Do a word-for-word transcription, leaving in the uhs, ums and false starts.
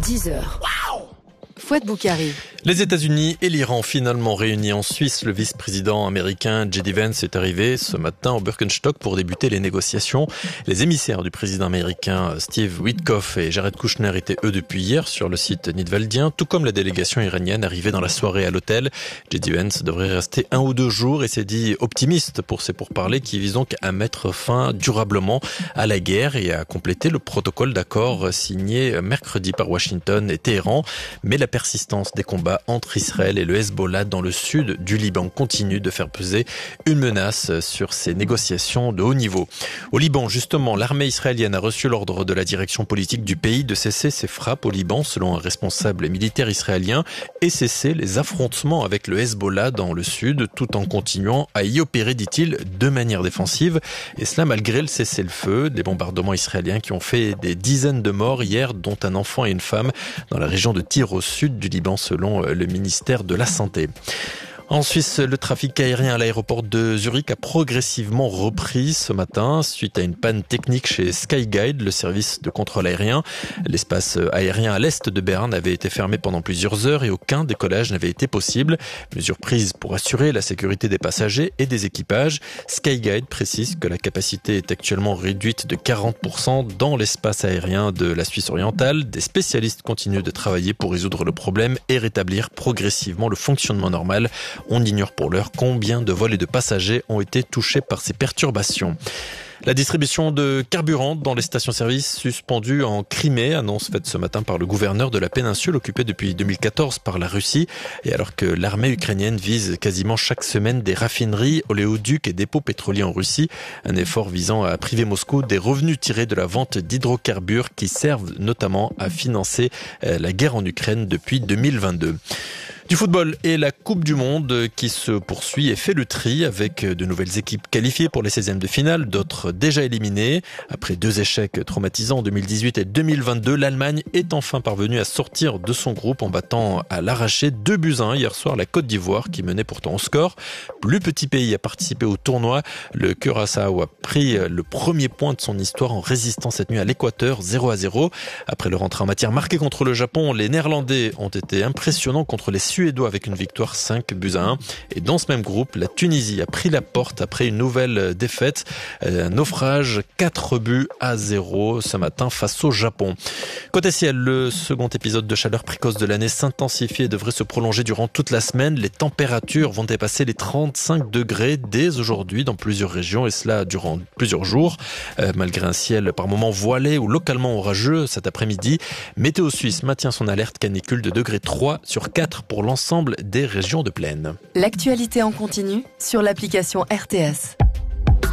dix heures. Fouad Boukari. Les États-Unis et l'Iran finalement réunis en Suisse. Le vice-président américain J D Vance est arrivé ce matin au Birkenstock pour débuter les négociations. Les émissaires du président américain Steve Witkoff et Jared Kushner étaient eux depuis hier sur le site nidwaldien, tout comme la délégation iranienne arrivée dans la soirée à l'hôtel. J D Vance devrait rester un ou deux jours et s'est dit optimiste pour ces pourparlers qui visent donc à mettre fin durablement à la guerre et à compléter le protocole d'accord signé mercredi par Washington et Téhéran. Mais la persistance des combats entre Israël et le Hezbollah dans le sud du Liban continue de faire peser une menace sur ces négociations de haut niveau. Au Liban, justement, l'armée israélienne a reçu l'ordre de la direction politique du pays de cesser ses frappes au Liban, selon un responsable militaire israélien, et cesser les affrontements avec le Hezbollah dans le sud, tout en continuant à y opérer, dit-il, de manière défensive. Et cela malgré le cessez-le-feu, des bombardements israéliens qui ont fait des dizaines de morts hier, dont un enfant et une femme, dans la région de Tyr au sud du Liban, selon le ministère de la Santé. En Suisse, le trafic aérien à l'aéroport de Zurich a progressivement repris ce matin suite à une panne technique chez Skyguide, le service de contrôle aérien. L'espace aérien à l'est de Berne avait été fermé pendant plusieurs heures et aucun décollage n'avait été possible. Mesure prise pour assurer la sécurité des passagers et des équipages. Skyguide précise que la capacité est actuellement réduite de quarante pour cent dans l'espace aérien de la Suisse orientale. Des spécialistes continuent de travailler pour résoudre le problème et rétablir progressivement le fonctionnement normal. On ignore pour l'heure combien de vols et de passagers ont été touchés par ces perturbations. La distribution de carburant dans les stations-service suspendues en Crimée, annonce faite ce matin par le gouverneur de la péninsule occupée depuis deux mille quatorze par la Russie. Et alors que l'armée ukrainienne vise quasiment chaque semaine des raffineries, oléoducs et dépôts pétroliers en Russie, un effort visant à priver Moscou des revenus tirés de la vente d'hydrocarbures qui servent notamment à financer la guerre en Ukraine depuis deux mille vingt-deux. Du football et la Coupe du Monde qui se poursuit et fait le tri avec de nouvelles équipes qualifiées pour les seizièmes de finale, d'autres déjà éliminées. Après deux échecs traumatisants en deux mille dix-huit et deux mille vingt-deux, l'Allemagne est enfin parvenue à sortir de son groupe en battant à l'arraché deux buts à un hier soir la Côte d'Ivoire qui menait pourtant au score. Plus petit pays à participer au tournoi, le Curaçao a pris le premier point de son histoire en résistant cette nuit à l'Équateur zéro à zéro. Après leur entrée en matière marquée contre le Japon, les Néerlandais ont été impressionnants contre les Suédois avec une victoire cinq buts à un. Et dans ce même groupe, la Tunisie a pris la porte après une nouvelle défaite. Un naufrage, quatre buts à zéro ce matin face au Japon. Côté ciel, le second épisode de chaleur précoce de l'année s'intensifie et devrait se prolonger durant toute la semaine. Les températures vont dépasser les trente-cinq degrés dès aujourd'hui dans plusieurs régions et cela durant plusieurs jours. Euh, malgré un ciel par moments voilé ou localement orageux cet après-midi, Météo Suisse maintient son alerte canicule de degré trois sur quatre pour l'ensemble des régions de plaine. L'actualité en continu sur l'application R T S.